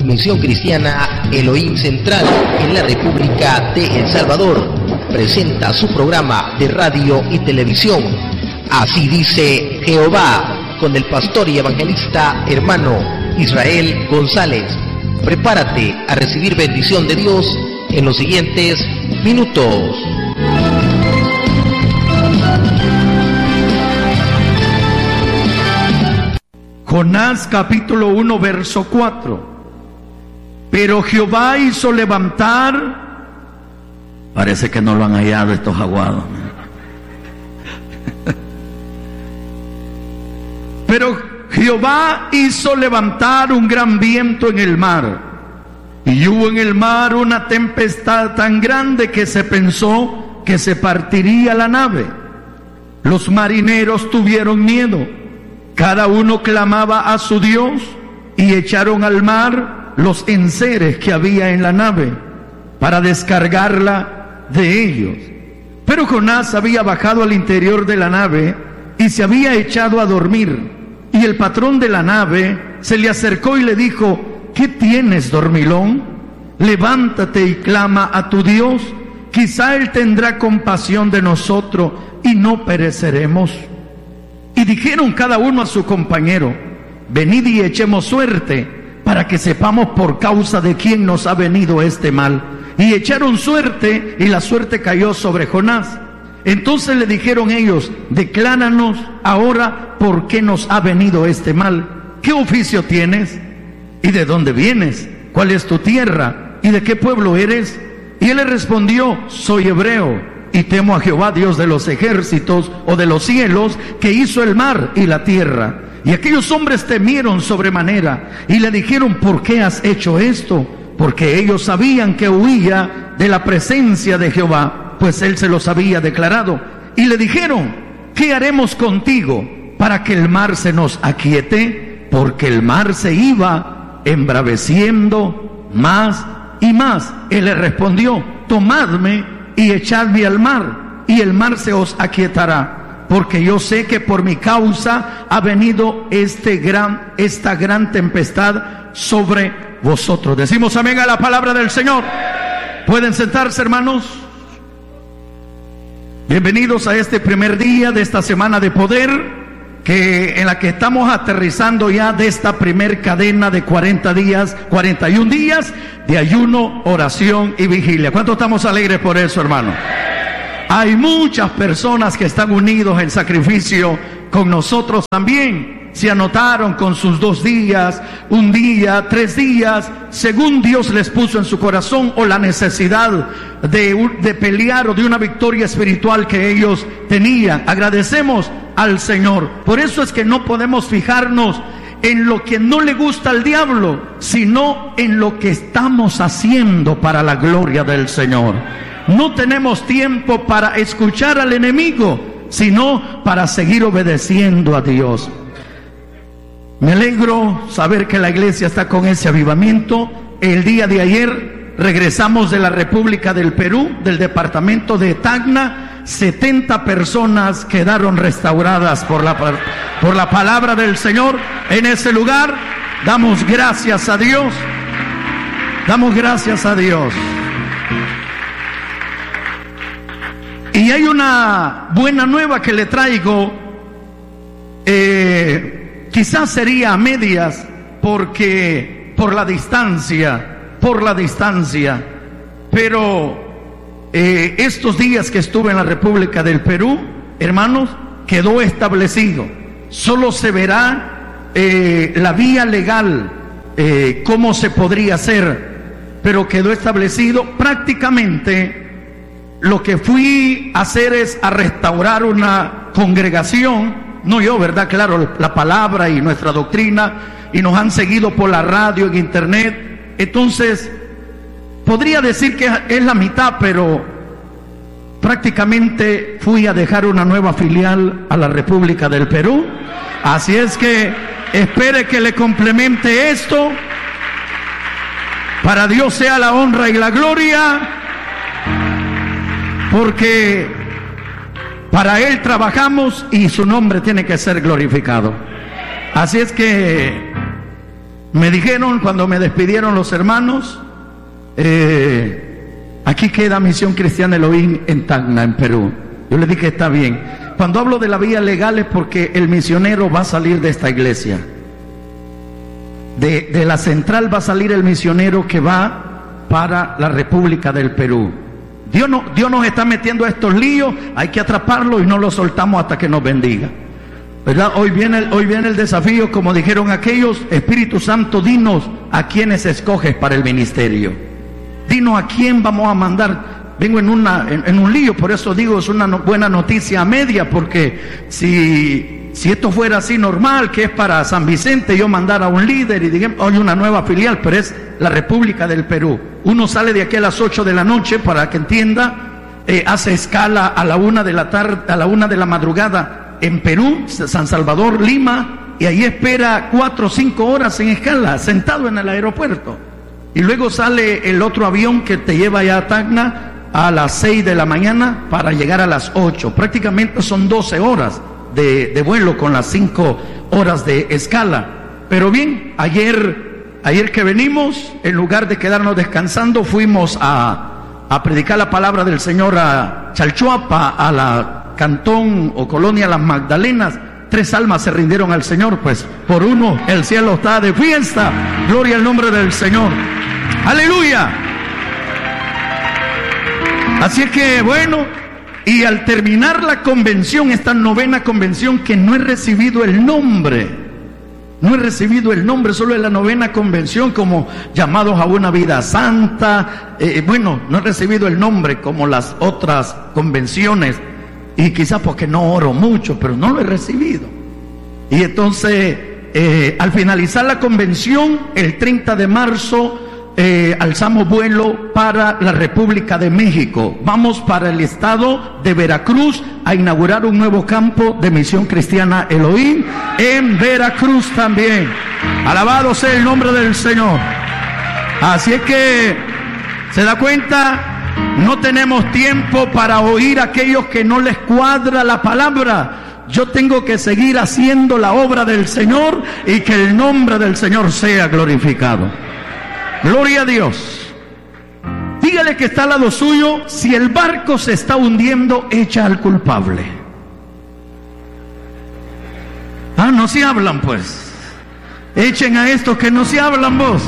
Misión Cristiana Elohim Central en la República de El Salvador presenta su programa de radio y televisión, Así dice Jehová, con el pastor y evangelista hermano Israel González. Prepárate a recibir bendición de Dios en los siguientes minutos. Jonás capítulo 1 verso 4. Pero Jehová hizo levantar, parece que no lo han hallado estos aguados. Pero Jehová hizo levantar un gran viento en el mar, y hubo en el mar una tempestad tan grande que se pensó que se partiría la nave. Los marineros tuvieron miedo, cada uno clamaba a su Dios, y echaron al mar los enseres que había en la nave para descargarla de ellos. Pero Jonás había bajado al interior de la nave y se había echado a dormir. Y el patrón de la nave se le acercó y le dijo: ¿qué tienes, dormilón? Levántate y clama a tu Dios, quizá Él tendrá compasión de nosotros y no pereceremos. Y dijeron cada uno a su compañero: venid y echemos suerte, para que sepamos por causa de quién nos ha venido este mal. Y echaron suerte, y la suerte cayó sobre Jonás. Entonces le dijeron ellos: decláranos ahora por qué nos ha venido este mal. ¿Qué oficio tienes? ¿Y de dónde vienes? ¿Cuál es tu tierra? ¿Y de qué pueblo eres? Y él le respondió: soy hebreo, y temo a Jehová, Dios de los ejércitos, o de los cielos, que hizo el mar y la tierra. Y aquellos hombres temieron sobremanera, y le dijeron: ¿por qué has hecho esto? Porque ellos sabían que huía de la presencia de Jehová, pues él se los había declarado. Y le dijeron: ¿qué haremos contigo para que el mar se nos aquiete? Porque el mar se iba embraveciendo más y más. Él le respondió: tomadme y echadme al mar, y el mar se os aquietará, porque yo sé que por mi causa ha venido esta gran tempestad sobre vosotros. Decimos amén a la palabra del Señor. ¿Pueden sentarse, hermanos? Bienvenidos a este primer día de esta semana de poder, en la que estamos aterrizando ya de esta primer cadena de 40 días, 41 días de ayuno, oración y vigilia. ¿Cuántos estamos alegres por eso, hermano? Hay muchas personas que están unidos en sacrificio con nosotros también. Se anotaron con sus 2 días, 1 día, 3 días, según Dios les puso en su corazón, o la necesidad de pelear o de una victoria espiritual que ellos tenían. Agradecemos al Señor. Por eso es que no podemos fijarnos en lo que no le gusta al diablo, sino en lo que estamos haciendo para la gloria del Señor. No tenemos tiempo para escuchar al enemigo, sino para seguir obedeciendo a Dios. Me alegro saber que la iglesia está con ese avivamiento. El día de ayer regresamos de la República del Perú, del departamento de Tacna. 70 personas quedaron restauradas por la palabra del Señor en ese lugar. Damos gracias a Dios. Damos gracias a Dios. Y hay una buena nueva que le traigo. Quizás sería a medias, porque por la distancia, pero estos días que estuve en la República del Perú, hermanos, quedó establecido. Solo se verá la vía legal, cómo se podría hacer, pero quedó establecido. Prácticamente lo que fui a hacer es a restaurar una congregación. No yo, ¿verdad? Claro, la palabra y nuestra doctrina, y nos han seguido por la radio, en internet. Entonces, podría decir que es la mitad, pero prácticamente fui a dejar una nueva filial a la República del Perú. Así es que espere que le complemente esto. Para Dios sea la honra y la gloria, porque para Él trabajamos y su nombre tiene que ser glorificado. Así es que Me dijeron cuando me despidieron los hermanos, aquí queda Misión Cristiana Elohim en Tacna, en Perú. Yo les dije, está bien. Cuando hablo de la vía legal es porque el misionero va a salir de esta iglesia. De la central va a salir el misionero que va para la República del Perú. Dios nos está metiendo a estos líos, hay que atraparlo y no lo soltamos hasta que nos bendiga, ¿verdad? Hoy viene el desafío, como dijeron aquellos: Espíritu Santo, dinos a quiénes escoges para el ministerio. Dinos a quién vamos a mandar. Vengo en un lío, por eso digo, es una buena noticia a media, porque si esto fuera así normal, que es para San Vicente, yo mandara a un líder y digamos, hay una nueva filial, pero es la República del Perú. Uno sale de aquí a las 8 de la noche, para que entienda, hace escala a la 1 de la tarde, a la 1 de la madrugada en Perú, San Salvador, Lima, y ahí espera 4 o 5 horas en escala, sentado en el aeropuerto. Y luego sale el otro avión que te lleva ya a Tacna a las 6 de la mañana para llegar a las 8. Prácticamente son 12 horas de vuelo con las 5 horas de escala. Pero bien, ayer que venimos, en lugar de quedarnos descansando, fuimos a predicar la palabra del Señor a Chalchuapa, a la cantón o colonia Las Magdalenas. 3 almas se rindieron al Señor, pues por uno el cielo está de fiesta. Gloria al nombre del Señor. Aleluya. Así es que bueno, y al terminar la convención, esta 9ª convención, que no he recibido el nombre, solo es la 9ª convención, como llamados a una vida santa, no he recibido el nombre como las otras convenciones, y quizás porque no oro mucho, pero no lo he recibido. Y entonces, al finalizar la convención, el 30 de marzo, alzamos vuelo para la República de México. Vamos para el estado de Veracruz a inaugurar un nuevo campo de Misión Cristiana Elohim en Veracruz también. Alabado sea el nombre del Señor. Así es que, ¿se da cuenta? No tenemos tiempo para oír a aquellos que no les cuadra la palabra. Yo tengo que seguir haciendo la obra del Señor y que el nombre del Señor sea glorificado. Gloria a Dios. Dígale que está al lado suyo: si el barco se está hundiendo, echa al culpable. No se hablan, pues. Echen a estos que no se hablan, vos.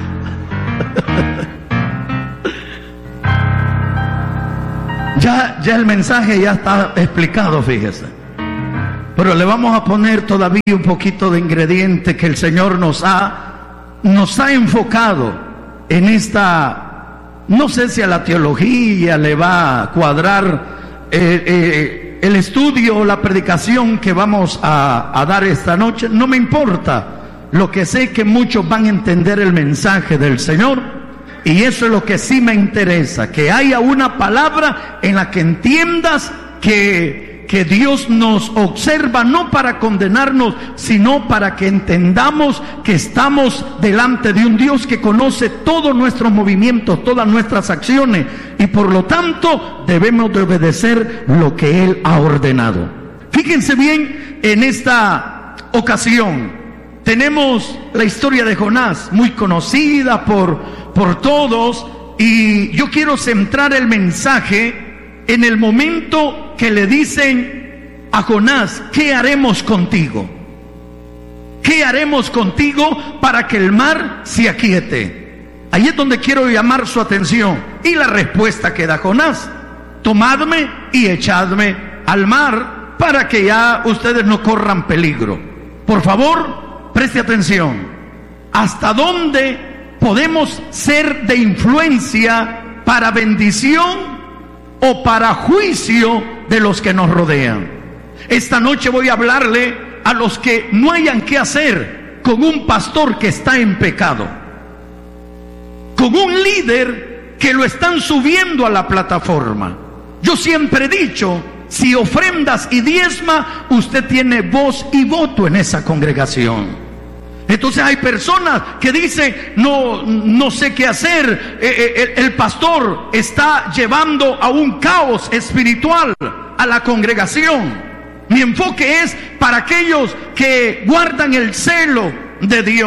Ya el mensaje ya está explicado, fíjese. Pero le vamos a poner todavía un poquito de ingrediente que el Señor nos ha enfocado en esta. No sé si a la teología le va a cuadrar el estudio o la predicación que vamos a dar esta noche. No me importa. Lo que sé es que muchos van a entender el mensaje del Señor, y eso es lo que sí me interesa, que haya una palabra en la que entiendas que Dios nos observa no para condenarnos, sino para que entendamos que estamos delante de un Dios que conoce todos nuestros movimientos, todas nuestras acciones, y por lo tanto debemos de obedecer lo que Él ha ordenado. Fíjense bien, en esta ocasión tenemos la historia de Jonás, muy conocida por todos, y yo quiero centrar el mensaje en el momento que le dicen a Jonás: ¿qué haremos contigo? ¿Qué haremos contigo para que el mar se aquiete? Ahí es donde quiero llamar su atención. Y la respuesta que da Jonás: tomadme y echadme al mar para que ya ustedes no corran peligro. Por favor, preste atención. ¿Hasta dónde podemos ser de influencia para bendición o para juicio de los que nos rodean? Esta noche voy a hablarle a los que no hayan qué hacer con un pastor que está en pecado, con un líder que lo están subiendo a la plataforma. Yo siempre he dicho: si ofrendas y diezma, usted tiene voz y voto en esa congregación. Entonces hay personas que dicen: no sé qué hacer, el pastor está llevando a un caos espiritual a la congregación. Mi enfoque es para aquellos que guardan el celo de Dios,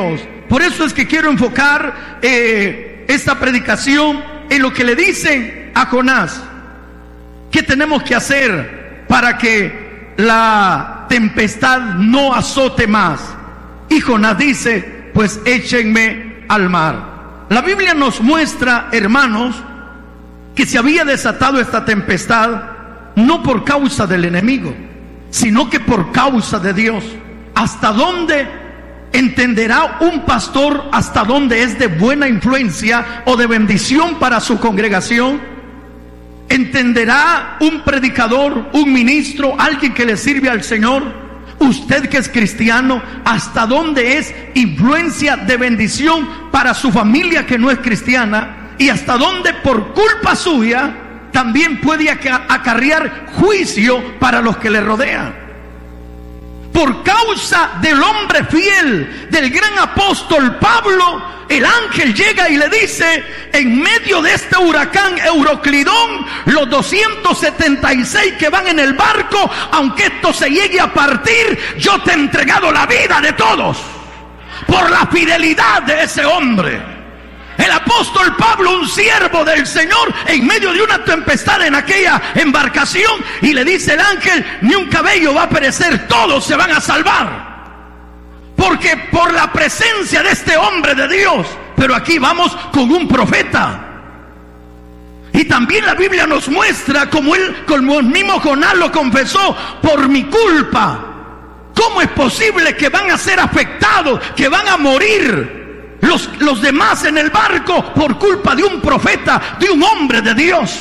Por eso es que quiero enfocar esta predicación en lo que le dicen a Jonás. ¿Qué tenemos que hacer para que la tempestad no azote más? Y Jonás dice, pues échenme al mar. La Biblia nos muestra, hermanos, que se había desatado esta tempestad no por causa del enemigo, sino que por causa de Dios. ¿Hasta dónde entenderá un pastor hasta dónde es de buena influencia o de bendición para su congregación? ¿Entenderá un predicador, un ministro, alguien que le sirve al Señor, usted que es cristiano, hasta dónde es influencia de bendición para su familia que no es cristiana, y hasta dónde por culpa suya también puede acarrear juicio para los que le rodean? Por causa del hombre fiel, del gran apóstol Pablo, el ángel llega y le dice, en medio de este huracán Euroclidón, los 276 que van en el barco, aunque esto se llegue a partir, yo te he entregado la vida de todos, por la fidelidad de ese hombre. El apóstol Pablo, un siervo del Señor, en medio de una tempestad en aquella embarcación, y le dice el ángel, ni un cabello va a perecer, todos se van a salvar, porque por la presencia de este hombre de Dios. Pero aquí vamos con un profeta. Y también la Biblia nos muestra como el mismo Jonás lo confesó, por mi culpa. ¿Cómo es posible que van a ser afectados, que van a morir los demás en el barco por culpa de un profeta, de un hombre de Dios?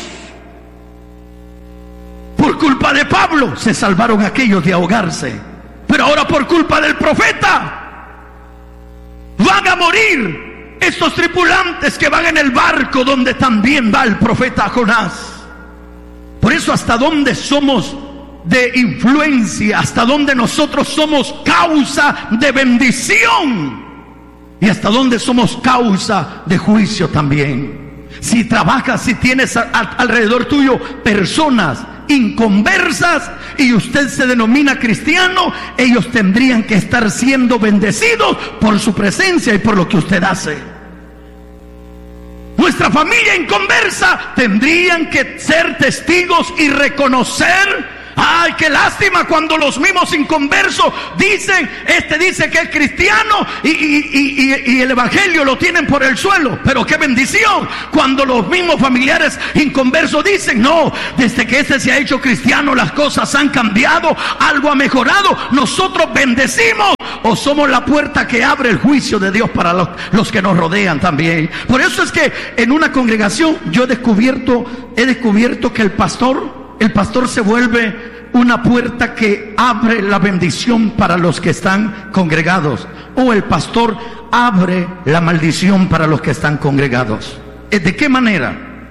Por culpa de Pablo se salvaron aquellos de ahogarse, pero ahora por culpa del profeta van a morir estos tripulantes que van en el barco donde también va el profeta Jonás. Por eso, hasta dónde somos de influencia, hasta dónde nosotros somos causa de bendición, y hasta dónde somos causa de juicio también. Si trabajas, si tienes alrededor tuyo personas inconversas y usted se denomina cristiano, ellos tendrían que estar siendo bendecidos por su presencia y por lo que usted hace. Nuestra familia inconversa tendrían que ser testigos y reconocer. Ay, qué lástima cuando los mismos inconversos dicen, este dice que es cristiano y el evangelio lo tienen por el suelo. Pero qué bendición cuando los mismos familiares inconversos dicen, no, desde que este se ha hecho cristiano las cosas han cambiado, algo ha mejorado. Nosotros bendecimos, o somos la puerta que abre el juicio de Dios para los que nos rodean también. Por eso es que en una congregación yo he descubierto que el pastor se vuelve una puerta que abre la bendición para los que están congregados, o el pastor abre la maldición para los que están congregados. ¿De qué manera?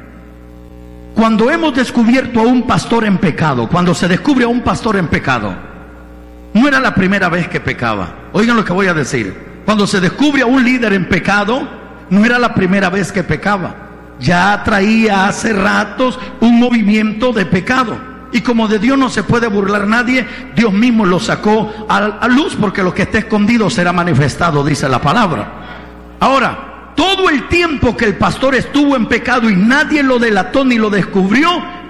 Cuando hemos descubierto a un pastor en pecado, cuando se descubre a un pastor en pecado, no era la primera vez que pecaba. Oigan lo que voy a decir. Cuando se descubre a un líder en pecado, no era la primera vez que pecaba. Ya traía hace ratos un movimiento de pecado. Y como de Dios no se puede burlar nadie, Dios mismo lo sacó a luz, porque lo que esté escondido será manifestado, dice la palabra. Ahora, todo el tiempo que el pastor estuvo en pecado y nadie lo delató ni lo descubrió,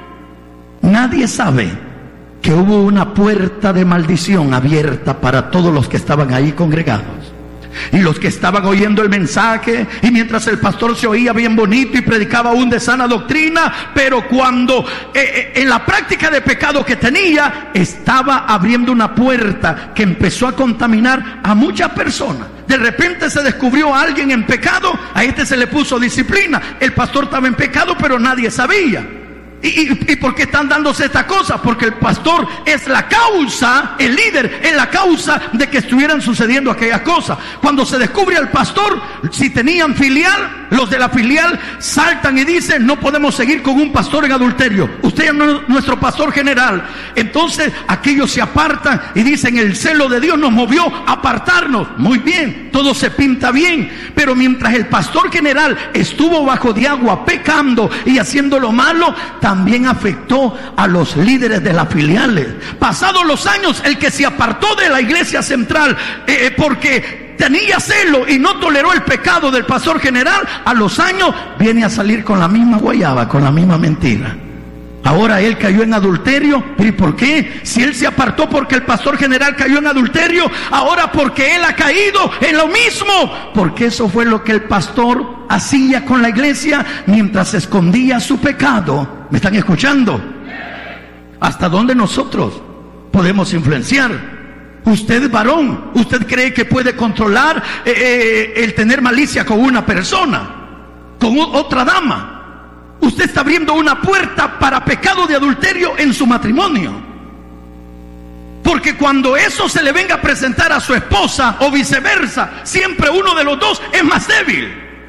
nadie sabe que hubo una puerta de maldición abierta para todos los que estaban ahí congregados. Y los que estaban oyendo el mensaje, y mientras el pastor se oía bien bonito y predicaba aún de sana doctrina, pero cuando en la práctica de pecado que tenía, estaba abriendo una puerta que empezó a contaminar a muchas personas. De repente se descubrió a alguien en pecado, a este se le puso disciplina. El pastor estaba en pecado, pero nadie sabía. ¿Y por qué están dándose esta cosa? Porque el pastor es la causa, el líder es la causa de que estuvieran sucediendo aquellas cosas. Cuando se descubre al pastor, si tenían filial, los de la filial saltan y dicen, no podemos seguir con un pastor en adulterio, usted es nuestro pastor general. Entonces aquellos se apartan y dicen, el celo de Dios nos movió a apartarnos. Muy bien, todo se pinta bien, pero mientras el pastor general estuvo bajo de agua pecando y haciendo lo malo, también afectó a los líderes de las filiales. Pasados los años, el que se apartó de la iglesia central porque tenía celo y no toleró el pecado del pastor general, a los años viene a salir con la misma guayaba, con la misma mentira. Ahora él cayó en adulterio. ¿Y por qué? Si él se apartó porque el pastor general cayó en adulterio, ahora porque él ha caído en lo mismo. Porque eso fue lo que el pastor hacía con la iglesia mientras escondía su pecado. ¿Me están escuchando? ¿Hasta dónde nosotros podemos influenciar? Usted, varón, ¿usted cree que puede controlar el tener malicia con una persona, con otra dama? Usted está abriendo una puerta para pecado de adulterio en su matrimonio. Porque cuando eso se le venga a presentar a su esposa o viceversa, siempre uno de los dos es más débil.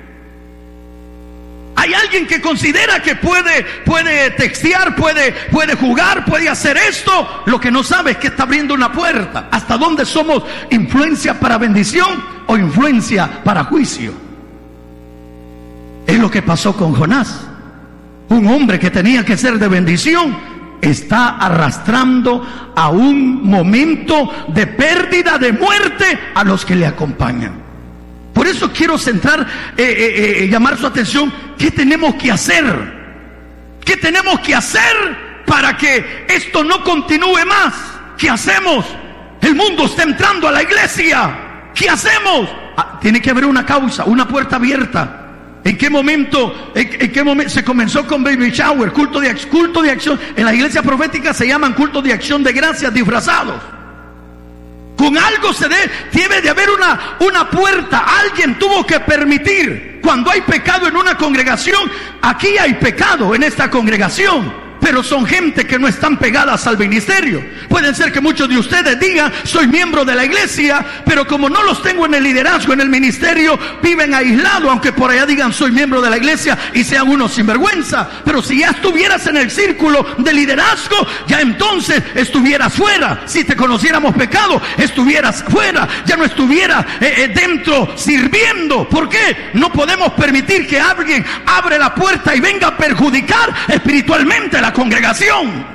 Hay alguien que considera que puede textear, puede jugar, puede hacer esto. Lo que no sabe es que está abriendo una puerta. ¿Hasta dónde somos influencia para bendición o influencia para juicio? Es lo que pasó con Jonás. Un hombre que tenía que ser de bendición está arrastrando a un momento de pérdida, de muerte a los que le acompañan. Por eso quiero llamar su atención. ¿Qué tenemos que hacer? ¿Qué tenemos que hacer para que esto no continúe más? ¿Qué hacemos? El mundo está entrando a la iglesia. ¿Qué hacemos? Tiene que haber una causa, una puerta abierta. ¿En qué momento se comenzó con baby shower, culto de acción? En la iglesia profética se llaman cultos de acción de gracias disfrazados. Con algo debe de haber una puerta. Alguien tuvo que permitir. Cuando hay pecado en una congregación, aquí hay pecado en esta congregación, pero son gente que no están pegadas al ministerio. Pueden ser que muchos de ustedes digan: soy miembro de la iglesia, pero como no los tengo en el liderazgo, en el ministerio, viven aislados, aunque por allá digan soy miembro de la iglesia y sean unos sinvergüenza. Pero si ya estuvieras en el círculo de liderazgo, ya entonces estuvieras fuera. Si te conociéramos pecado, estuvieras fuera, ya no estuvieras dentro sirviendo. ¿Por qué? No podemos permitir que alguien abre la puerta y venga a perjudicar espiritualmente la congregación.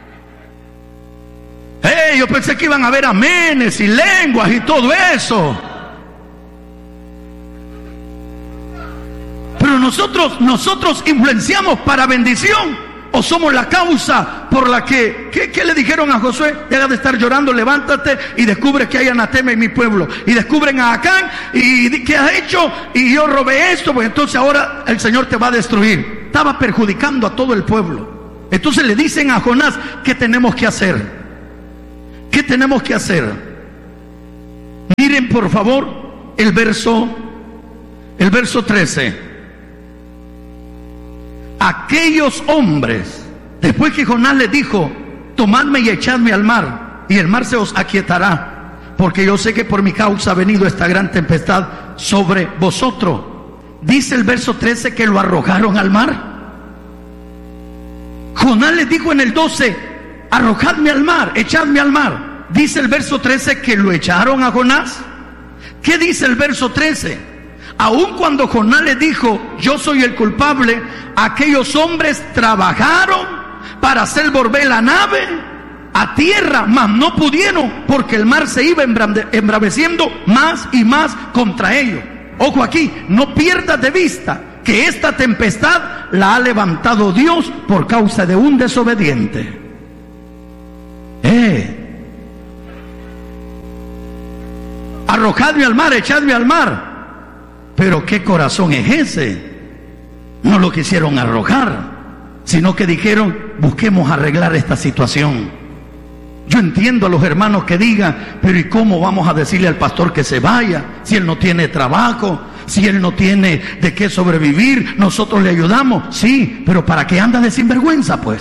Yo pensé que iban a haber amenes y lenguas y todo eso. Pero nosotros influenciamos para bendición, o somos la causa por la que ¿qué le dijeron a Josué? Deja de estar llorando, levántate y descubre que hay anatema en mi pueblo. Y descubren a Acán, y ¿qué has hecho? Y yo robé esto, pues entonces ahora el Señor te va a destruir. Estaba perjudicando a todo el pueblo. Entonces le dicen a Jonás: ¿qué tenemos que hacer? ¿Qué tenemos que hacer? Miren por favor el verso 13. Aquellos hombres, después que Jonás les dijo: tomadme y echadme al mar, y el mar se os aquietará, porque yo sé que por mi causa ha venido esta gran tempestad sobre vosotros. Dice el verso 13 que lo arrojaron al mar. Jonás les dijo en el 12: arrojadme al mar, echadme al mar. Dice el verso 13 que lo echaron a Jonás. ¿Qué dice el verso 13? Aun cuando Jonás les dijo: yo soy el culpable, aquellos hombres trabajaron para hacer volver la nave a tierra, mas no pudieron, porque el mar se iba embraveciendo más y más contra ellos. Ojo aquí, no pierdas de vista que esta tempestad la ha levantado Dios por causa de un desobediente. Arrojadme al mar, echadme al mar. Pero ¿qué corazón es ese? No lo quisieron arrojar, sino que dijeron: busquemos arreglar esta situación. Yo entiendo a los hermanos que digan: pero ¿y cómo vamos a decirle al pastor que se vaya si él no tiene trabajo? Si él no tiene de qué sobrevivir, nosotros le ayudamos. Sí, pero ¿para qué anda de sinvergüenza, pues?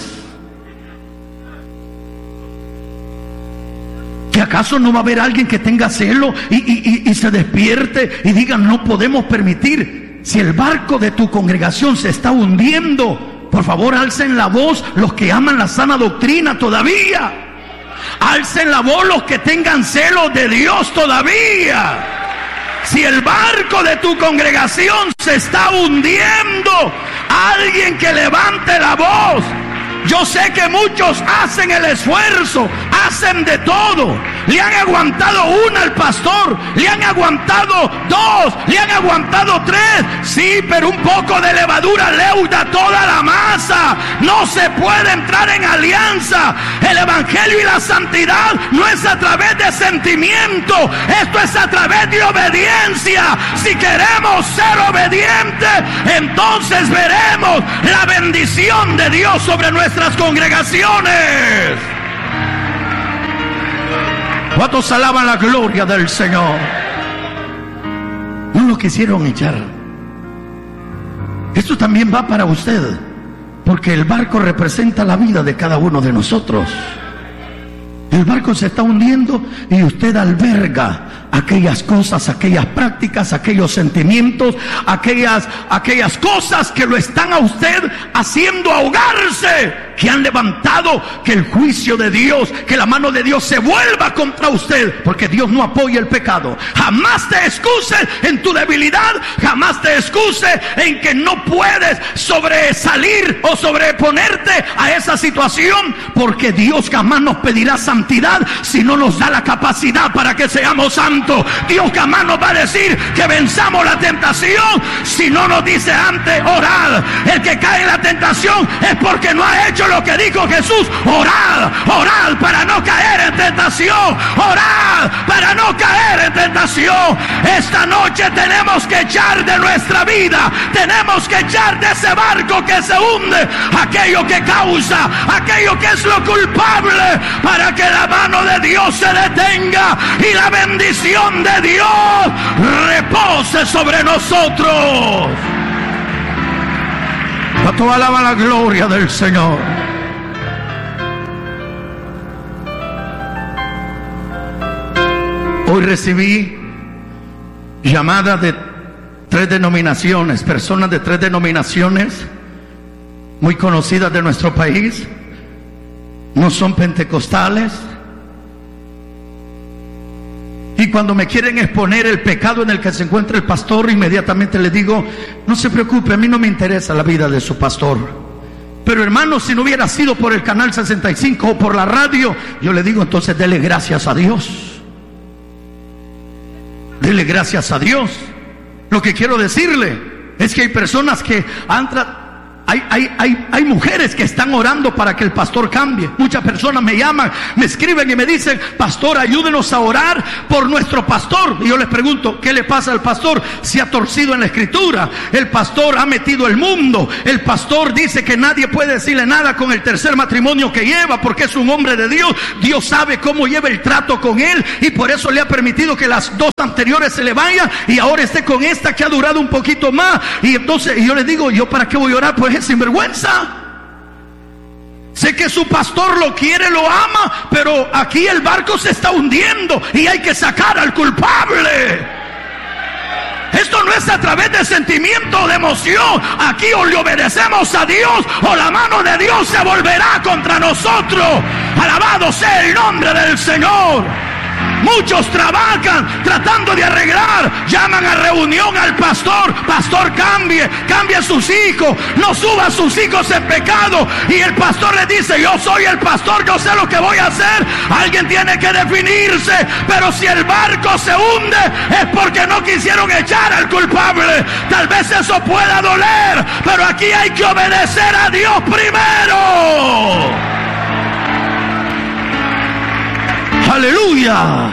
¿Que acaso no va a haber alguien que tenga celo y se despierte y diga: no podemos permitir? Si el barco de tu congregación se está hundiendo, por favor alcen la voz los que aman la sana doctrina todavía. Alcen la voz los que tengan celo de Dios todavía. Si el barco de tu congregación se está hundiendo, alguien que levante la voz Yo sé que muchos hacen el esfuerzo, hacen de todo. Le han aguantado una al pastor, le han aguantado dos, le han aguantado tres. Sí, pero un poco de levadura leuda toda la masa. No se puede entrar en alianza. El evangelio y la santidad no es a través de sentimiento, esto es a través de obediencia. Si queremos ser obedientes, entonces veremos la bendición de Dios sobre nuestras congregaciones. ¿Cuántos alaban la gloria del Señor? No lo quisieron echar. Esto también va para usted, porque el barco representa la vida de cada uno de nosotros. El barco se está hundiendo y usted alberga aquellas cosas, aquellas prácticas, aquellos sentimientos, aquellas cosas que lo están a usted haciendo ahogarse, que han levantado que el juicio de Dios, que la mano de Dios se vuelva contra usted, porque Dios no apoya el pecado. Jamás te excuses en tu debilidad, jamás te excuses en que no puedes sobresalir o sobreponerte a esa situación, porque Dios jamás nos pedirá santidad si no nos da la capacidad para que seamos santos. Dios jamás nos va a decir que venzamos la tentación si no nos dice antes orad. El que cae en la tentación es porque no ha hecho lo que dijo Jesús. Orad, orad para no caer en tentación, orad para no caer en tentación. Esta noche tenemos que echar de nuestra vida, tenemos que echar de ese barco que se hunde aquello que causa, aquello que es lo culpable, para que la mano de Dios se detenga y la bendición de Dios repose sobre nosotros. ¿Cuánto alaba la gloria del Señor? Hoy recibí llamadas de 3 denominaciones, personas de 3 denominaciones muy conocidas de nuestro país. No son pentecostales. Y cuando me quieren exponer el pecado en el que se encuentra el pastor, inmediatamente les digo: no se preocupe, a mí no me interesa la vida de su pastor. Pero hermano, si no hubiera sido por el canal 65 o por la radio, yo le digo: entonces dele gracias a Dios. Dele gracias a Dios. Lo que quiero decirle es que hay personas que han hay mujeres que están orando para que el pastor cambie. Muchas personas me llaman, me escriben y me dicen: pastor, ayúdenos a orar por nuestro pastor. Y yo les pregunto: ¿qué le pasa al pastor? Se ha torcido en la escritura, el pastor ha metido el mundo, el pastor dice que nadie puede decirle nada con el tercer matrimonio que lleva, porque es un hombre de Dios. Dios sabe cómo lleva el trato con él, y por eso le ha permitido que las 2 anteriores se le vayan y ahora esté con esta que ha durado un poquito más. Y entonces yo les digo: ¿yo para qué voy a orar por ese sinvergüenza? Sé que su pastor lo quiere, lo ama, pero aquí el barco se está hundiendo y hay que sacar al culpable. Esto no es a través de sentimiento o de emoción. Aquí o le obedecemos a Dios o la mano de Dios se volverá contra nosotros. Alabado sea el nombre del Señor. Muchos trabajan tratando de arreglar, llaman a reunión al pastor: pastor, cambie a sus hijos, no suba a sus hijos en pecado. Y el pastor le dice: yo soy el pastor, yo sé lo que voy a hacer. Alguien tiene que definirse. Pero si el barco se hunde es porque no quisieron echar al culpable. Tal vez eso pueda doler, pero aquí hay que obedecer a Dios primero. ¡Aleluya!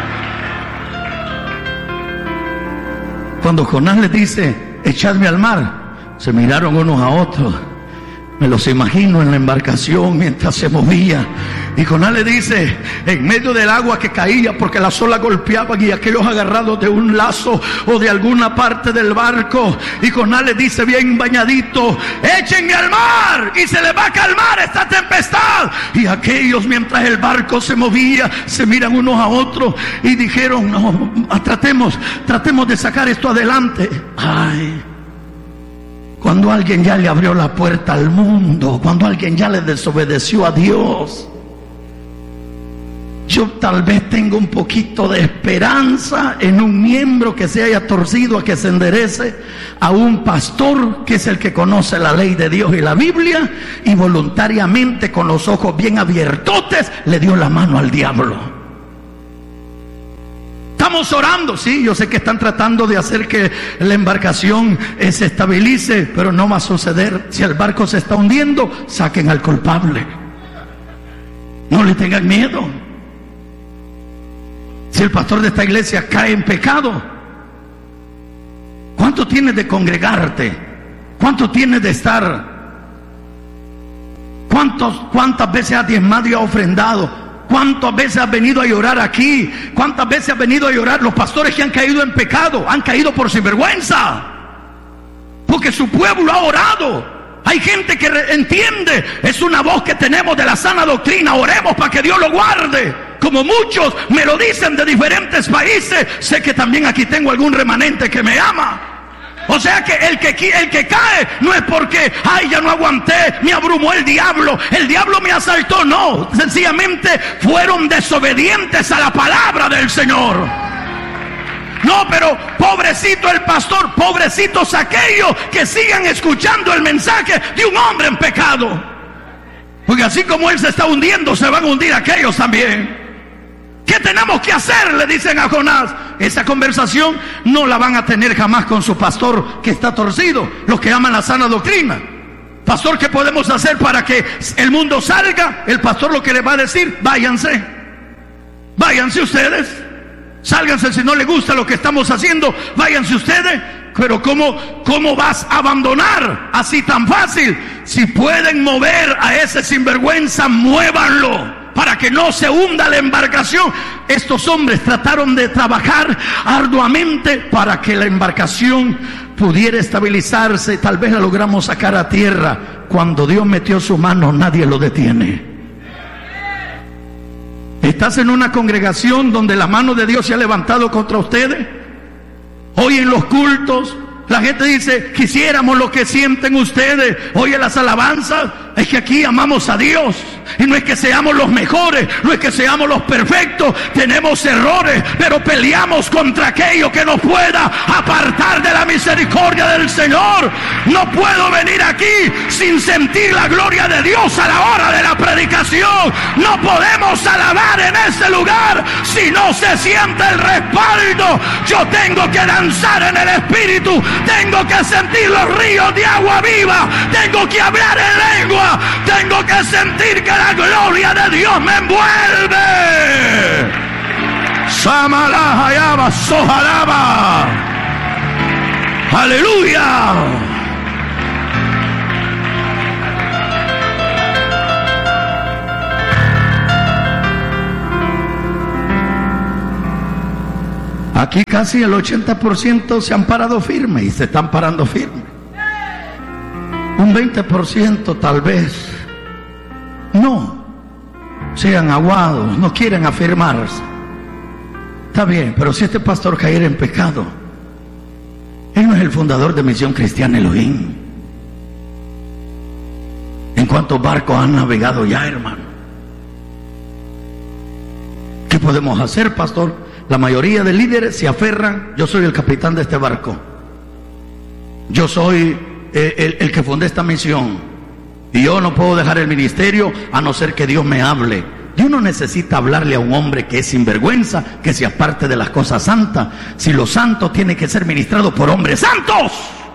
Cuando Jonás les dice: echadme al mar, se miraron unos a otros. Me los imagino en la embarcación mientras se movía. Y Jonás le dice, en medio del agua que caía, porque las olas golpeaban y aquellos agarrados de un lazo o de alguna parte del barco, y Jonás le dice bien bañadito: échenme al mar y se le va a calmar esta tempestad. Y aquellos, mientras el barco se movía, se miran unos a otros y dijeron: no, tratemos de sacar esto adelante. Ay, cuando alguien ya le abrió la puerta al mundo, cuando alguien ya le desobedeció a Dios, yo tal vez tengo un poquito de esperanza en un miembro que se haya torcido a que se enderece, a un pastor que es el que conoce la ley de Dios y la Biblia, y voluntariamente con los ojos bien abiertotes le dio la mano al diablo. Estamos orando, sí, yo sé que están tratando de hacer que la embarcación se estabilice, pero no va a suceder. Si el barco se está hundiendo, saquen al culpable. No le tengan miedo. Si el pastor de esta iglesia cae en pecado, ¿cuánto tienes de congregarte? ¿Cuánto tienes de estar? ¿Cuántas veces has diezmado y has ofrendado? ¿Cuántas veces has venido a llorar aquí? ¿Cuántas veces has venido a llorar? Los pastores que han caído en pecado han caído por sinvergüenza, porque su pueblo ha orado. Hay gente que entiende, es una voz que tenemos de la sana doctrina. Oremos para que Dios lo guarde. Como muchos me lo dicen de diferentes países, sé que también aquí tengo algún remanente que me ama. O sea que el que cae no es porque, ay, ya no aguanté, me abrumó el diablo me asaltó. No, sencillamente fueron desobedientes a la palabra del Señor. No, pero pobrecito el pastor, pobrecitos aquellos que sigan escuchando el mensaje de un hombre en pecado. Porque así como él se está hundiendo, se van a hundir aquellos también. ¿Qué tenemos que hacer?, le dicen a Jonás. Esa conversación no la van a tener jamás con su pastor que está torcido, los que aman la sana doctrina. Pastor, ¿qué podemos hacer para que el mundo salga? El pastor lo que le va a decir: váyanse ustedes, sálganse. Si no le gusta lo que estamos haciendo, váyanse ustedes. Pero ¿cómo vas a abandonar así tan fácil? Si pueden mover a ese sinvergüenza, muévanlo para que no se hunda la embarcación. Estos hombres trataron de trabajar arduamente para que la embarcación pudiera estabilizarse. Tal vez la logramos sacar a tierra. Cuando Dios metió su mano, nadie lo detiene. ¿Estás en una congregación donde la mano de Dios se ha levantado contra ustedes? Hoy en los cultos la gente dice: quisiéramos lo que sienten ustedes. Oye, las alabanzas, es que aquí amamos a Dios. Y no es que seamos los mejores, no es que seamos los perfectos, tenemos errores, pero peleamos contra aquello que nos pueda apartar de la misericordia del Señor. No puedo venir aquí sin sentir la gloria de Dios a la hora de la predicación. No podemos alabar en este lugar si no se siente el respaldo. Yo tengo que danzar en el Espíritu, tengo que sentir los ríos de agua viva, tengo que hablar en lengua, tengo que sentir que la gloria de Dios me envuelve. Samalahayaba, sojalaba. Aleluya. Aquí casi el 80% se han parado firme y se están parando firme. Un 20% tal vez no, sean aguados, no quieren afirmarse. Está bien, pero si este pastor cayera en pecado, él no es el fundador de Misión Cristiana Elohim. ¿En cuántos barcos han navegado ya, hermano? ¿Qué podemos hacer, pastor? La mayoría de líderes se aferran: yo soy el capitán de este barco, yo soy el que fundé esta misión, y yo no puedo dejar el ministerio a no ser que Dios me hable. Dios no necesita hablarle a un hombre que es sinvergüenza, que se aparte de las cosas santas. Si lo santo tiene que ser ministrado por hombres santos.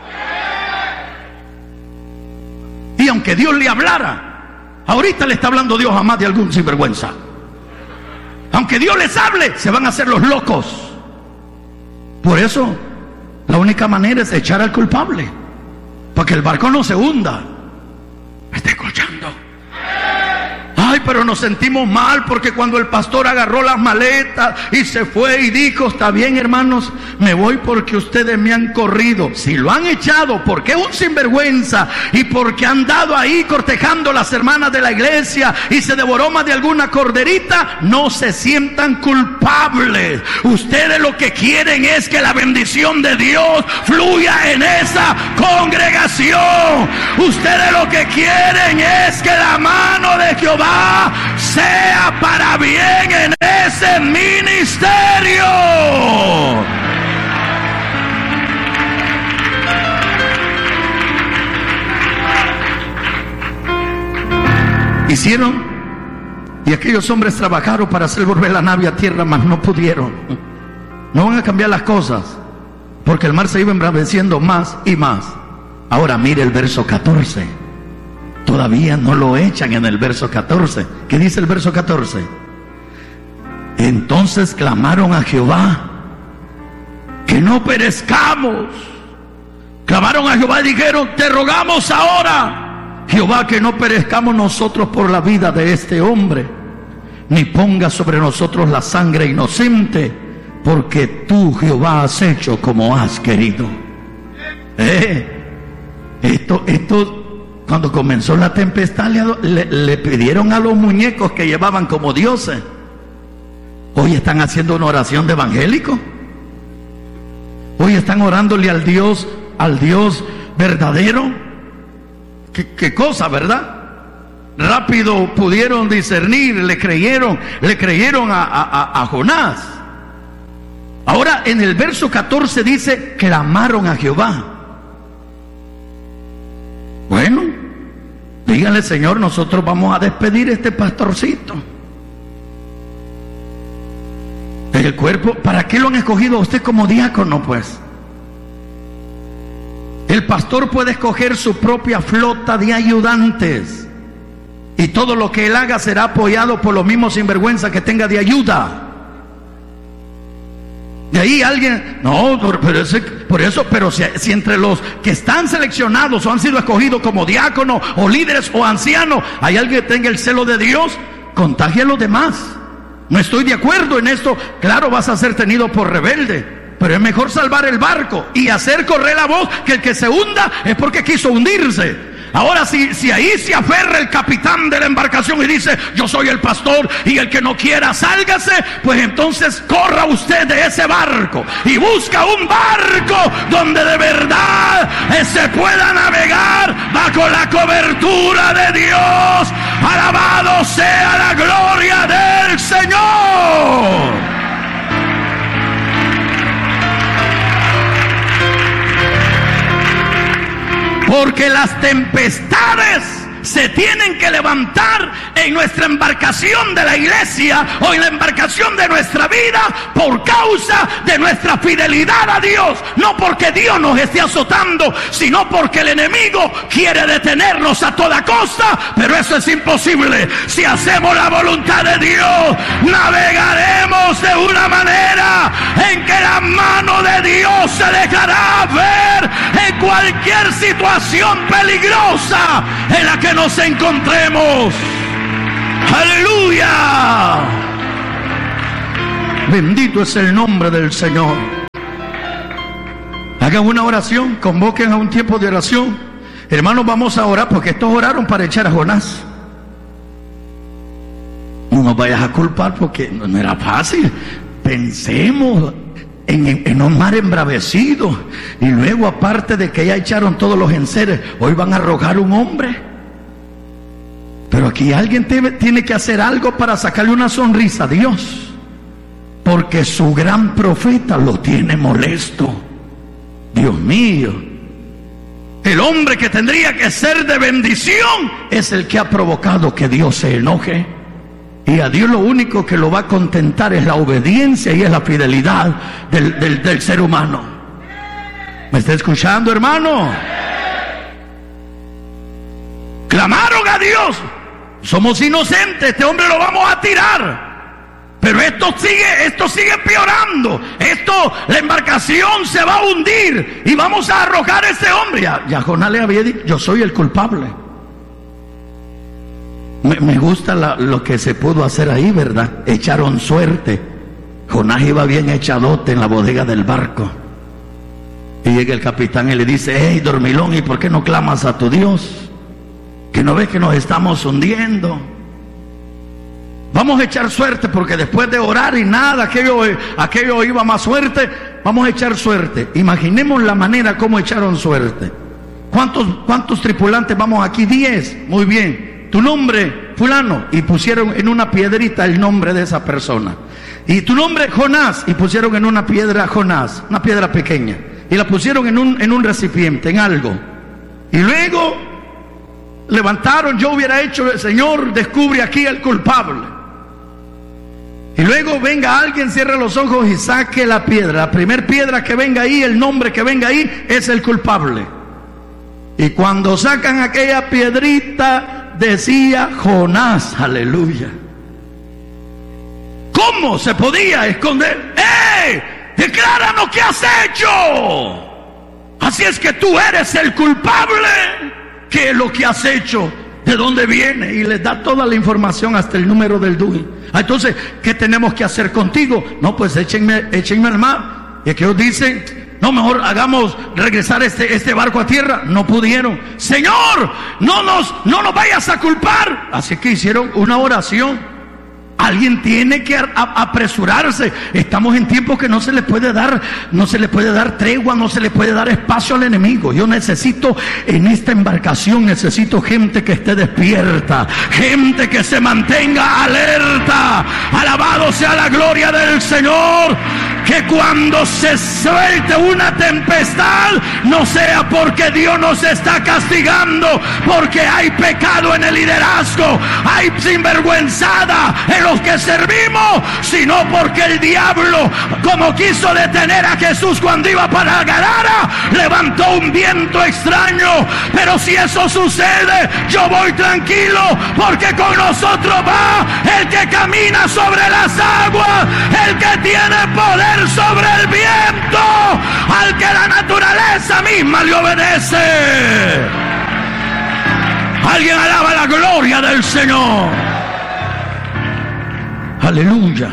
Y aunque Dios le hablara, ahorita le está hablando Dios a más de algún sinvergüenza. Aunque Dios les hable, se van a hacer los locos. Por eso, la única manera es echar al culpable, para que el barco no se hunda. ¿Me está escuchando? Ay, pero nos sentimos mal porque cuando el pastor agarró las maletas y se fue y dijo: está bien, hermanos, me voy porque ustedes me han corrido. Si lo han echado porque es un sinvergüenza y porque han dado ahí cortejando las hermanas de la iglesia y se devoró más de alguna corderita, no se sientan culpables. Ustedes lo que quieren es que la bendición de Dios fluya en esa congregación. Ustedes lo que quieren es que la mano de Jehová sea para bien en ese ministerio. Hicieron, y aquellos hombres trabajaron para hacer volver la nave a tierra, mas no pudieron. No van a cambiar las cosas, porque el mar se iba embraveciendo más y más. Ahora mire el verso 14. Todavía no lo echan en el verso 14. ¿Qué dice el verso 14? Entonces clamaron a Jehová, que no perezcamos. Clamaron a Jehová y dijeron: te rogamos ahora, Jehová, que no perezcamos nosotros por la vida de este hombre, ni ponga sobre nosotros la sangre inocente, porque tú, Jehová, has hecho como has querido. Cuando comenzó la tempestad, le pidieron a los muñecos que llevaban como dioses. Hoy están haciendo una oración de evangélico. Hoy están orándole al Dios verdadero. ¿Qué cosa, verdad? Rápido pudieron discernir, le creyeron a Jonás. Ahora en el verso 14 dice: clamaron a Jehová. Bueno, díganle: Señor, nosotros vamos a despedir a este pastorcito del cuerpo. ¿Para qué lo han escogido a usted como diácono, pues? El pastor puede escoger su propia flota de ayudantes, y todo lo que él haga será apoyado por los mismos sinvergüenza que tenga de ayuda. De ahí alguien, no, pero si entre los que están seleccionados o han sido escogidos como diáconos o líderes o ancianos, hay alguien que tenga el celo de Dios, contagie a los demás. No estoy de acuerdo en esto. Claro, vas a ser tenido por rebelde, pero es mejor salvar el barco y hacer correr la voz, que el que se hunda es porque quiso hundirse. Ahora, si ahí se aferra el capitán de la embarcación y dice: yo soy el pastor y el que no quiera sálgase, pues entonces corra usted de ese barco y busca un barco donde de verdad se pueda navegar bajo la cobertura de Dios. Alabado sea la gloria del Señor. Porque las tempestades se tienen que levantar en nuestra embarcación de la iglesia o en la embarcación de nuestra vida por causa de nuestra fidelidad a Dios. No porque Dios nos esté azotando, sino porque el enemigo quiere detenernos a toda costa. Pero eso es imposible. Si hacemos la voluntad de Dios, navegaremos de una manera en que la mano de Dios se dejará ver en cualquier situación peligrosa en la que nos encontremos. ¡Aleluya! Bendito es el nombre del Señor. Hagan una oración, convoquen a un tiempo de oración. Hermanos, vamos a orar, porque estos oraron para echar a Jonás. No nos vayas a culpar, porque no era fácil. Pensemos en un mar embravecido, y luego, aparte de que ya echaron todos los enseres, hoy van a arrojar un hombre. Pero aquí alguien tiene que hacer algo para sacarle una sonrisa a Dios, porque su gran profeta lo tiene molesto. Dios mío, el hombre que tendría que ser de bendición es el que ha provocado que Dios se enoje. Y a Dios lo único que lo va a contentar es la obediencia y es la fidelidad del ser humano. ¿Me está escuchando, hermano? Clamaron a Dios: somos inocentes, este hombre lo vamos a tirar. Pero esto sigue empeorando. La embarcación se va a hundir y vamos a arrojar a este hombre. Ya Jonás le había dicho: yo soy el culpable. Me gusta lo que se pudo hacer ahí, ¿verdad? Echaron suerte. Jonás iba bien echadote en la bodega del barco. Y llega el capitán y le dice: hey, dormilón, ¿y por qué no clamas a tu Dios? ¿Que no ves que nos estamos hundiendo? Vamos a echar suerte, porque después de orar y nada, aquello iba más suerte. Vamos a echar suerte. Imaginemos la manera como echaron suerte. ¿Cuántos tripulantes vamos aquí? 10. Muy bien. tu nombre fulano, y pusieron en una piedrita el nombre de esa persona. Y tu nombre Jonás, y pusieron en una piedra Jonás, una piedra pequeña, y la pusieron en un recipiente, en algo. Y luego levantaron, yo hubiera hecho, Señor, descubre aquí el culpable. Y luego venga alguien, cierre los ojos y saque la piedra. La primera piedra que venga ahí, el nombre que venga ahí, es el culpable. Y cuando sacan aquella piedrita, decía Jonás, aleluya. ¿Cómo se podía esconder? ¡Eh! ¡Decláranos qué has hecho! Así es que tú eres el culpable. ¿Qué es lo que has hecho? ¿De dónde viene? Y les da toda la información, hasta el número del DUI. Entonces, ¿qué tenemos que hacer contigo? No, pues échenme al mar. Y que ellos dicen, no, mejor hagamos regresar este barco a tierra. No pudieron. Señor, no nos vayas a culpar. Así que hicieron una oración. Alguien tiene que apresurarse. Estamos en tiempos que no se le puede dar tregua, no se le puede dar espacio al enemigo. Yo necesito, en esta embarcación, necesito gente que esté despierta, gente que se mantenga alerta. Alabado sea la gloria del Señor. Que cuando se suelte una tempestad, no sea porque Dios nos está castigando, porque hay pecado en el liderazgo, hay sinvergüenzada en los que servimos, sino porque el diablo, como quiso detener a Jesús cuando iba para Gadara, levantó un viento extraño. Pero si eso sucede, yo voy tranquilo, porque con nosotros va el que camina sobre las aguas, el que tiene poder sobre el viento, al que la naturaleza misma le obedece. Alguien alaba la gloria del Señor. Aleluya.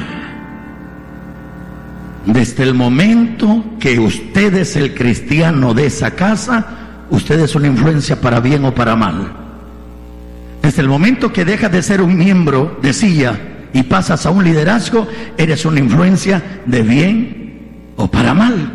Desde el momento que usted es el cristiano de esa casa, usted es una influencia para bien o para mal. Desde el momento que dejas de ser un miembro de silla y pasas a un liderazgo, eres una influencia de bien o para mal.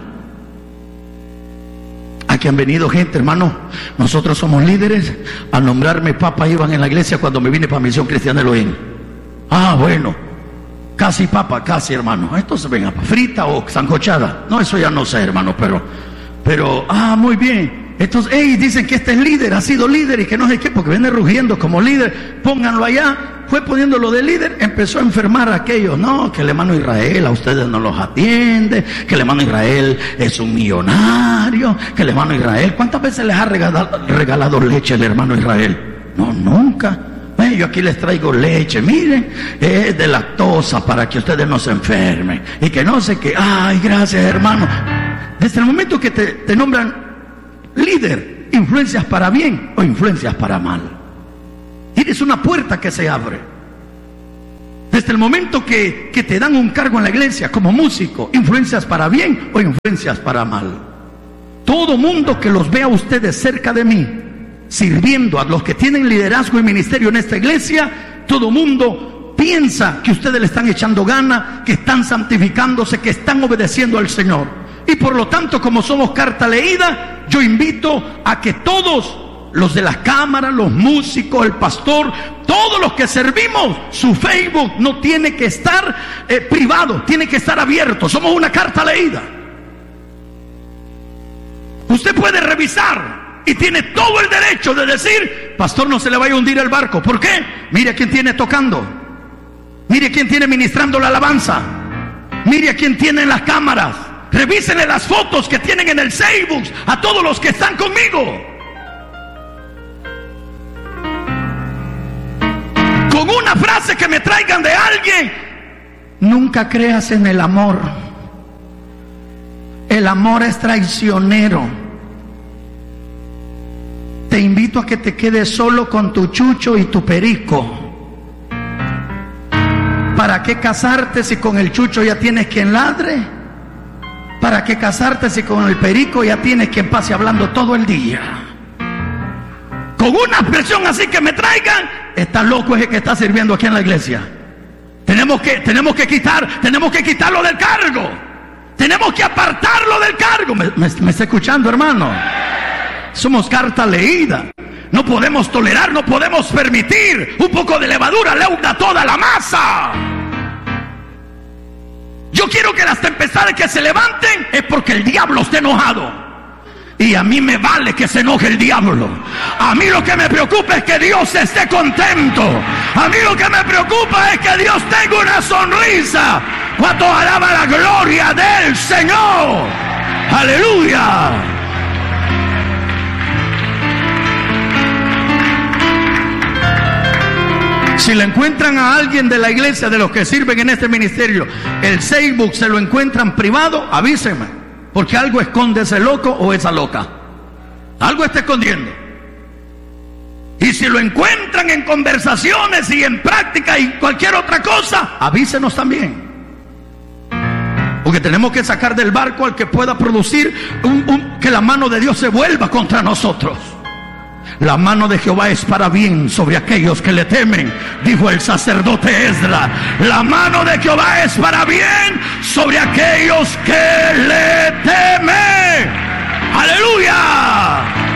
Aquí han venido gente, hermano, nosotros somos líderes. Al nombrarme papa iban en la iglesia cuando me vine para Misión Cristiana Elohim. Ah, bueno, casi papa, casi, hermano. Entonces venga, frita o sancochada. No, eso ya no sé, hermano, pero muy bien. Entonces, dicen que este es líder, ha sido líder y que no sé qué, porque viene rugiendo como líder. Pónganlo allá. Fue poniéndolo de líder, empezó a enfermar a aquellos. No, que el hermano Israel a ustedes no los atiende, que el hermano Israel es un millonario, que el hermano Israel, ¿cuántas veces les ha regalado leche el hermano Israel? No, nunca. Yo aquí les traigo leche, miren, es de lactosa para que ustedes no se enfermen. Y que no sé qué. Ay, gracias, hermano. Desde el momento que te nombran líder, influencias para bien o influencias para mal. Tienes una puerta que se abre. Desde el momento que te dan un cargo en la iglesia como músico, influencias para bien o influencias para mal. Todo mundo que los vea a ustedes cerca de mí, sirviendo a los que tienen liderazgo y ministerio en esta iglesia, todo mundo piensa que ustedes le están echando gana, que están santificándose, que están obedeciendo al Señor. Y por lo tanto, como somos carta leída, yo invito a que todos los de las cámaras, los músicos, el pastor, todos los que servimos, su Facebook no tiene que estar privado, tiene que estar abierto. Somos una carta leída. Usted puede revisar y tiene todo el derecho de decir, pastor, no se le vaya a hundir el barco. ¿Por qué? Mire a quién tiene tocando, mire a quién tiene ministrando la alabanza, mire a quién tiene en las cámaras. Revísenle las fotos que tienen en el Facebook a todos los que están conmigo. Con una frase que me traigan de alguien: nunca creas en el amor. El amor es traicionero. Te invito a que te quedes solo con tu chucho y tu perico. ¿Para qué casarte si con el chucho ya tienes quien ladre? ¿Para qué casarte si con el perico ya tienes quien pase hablando todo el día? Con una expresión así que me traigan, está loco ese que está sirviendo aquí en la iglesia. Tenemos que quitarlo del cargo. Tenemos que apartarlo del cargo. ¿Me está escuchando, hermano? Somos carta leída. No podemos tolerar, no podemos permitir. Un poco de levadura leuda toda la masa. Yo quiero que las tempestades que se levanten es porque el diablo esté enojado. Y a mí me vale que se enoje el diablo. A mí lo que me preocupa es que Dios esté contento. A mí lo que me preocupa es que Dios tenga una sonrisa. ¿Cuántos alaban la gloria del Señor? ¡Aleluya! Si le encuentran a alguien de la iglesia, de los que sirven en este ministerio, el Facebook se lo encuentran privado, avísenme. Porque algo esconde ese loco o esa loca. Algo está escondiendo. Y si lo encuentran en conversaciones y en práctica y cualquier otra cosa, avísenos también. Porque tenemos que sacar del barco al que pueda producir que la mano de Dios se vuelva contra nosotros. La mano de Jehová es para bien sobre aquellos que le temen, dijo el sacerdote Esdras. La mano de Jehová es para bien sobre aquellos que le temen. ¡Aleluya!